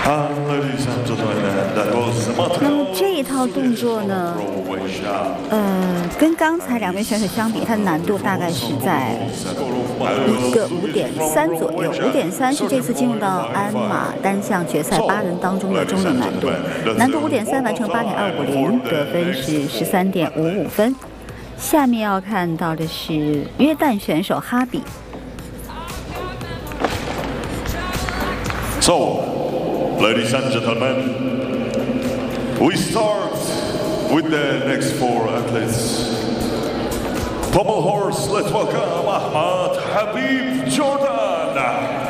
那么这一套动作呢，跟刚才两位选手相比，它的难度大概是在一个5.3左右。5.3是这次进入到鞍马单项决赛8人当中的中等难度，难度5.3完成8.250，得分是13.55分。下面要看到的是约旦选手哈比。 So, ladies and gentlemen, we start with the next 4 athletes. Pommel horse, let's welcome Ahmad Habib Jordan.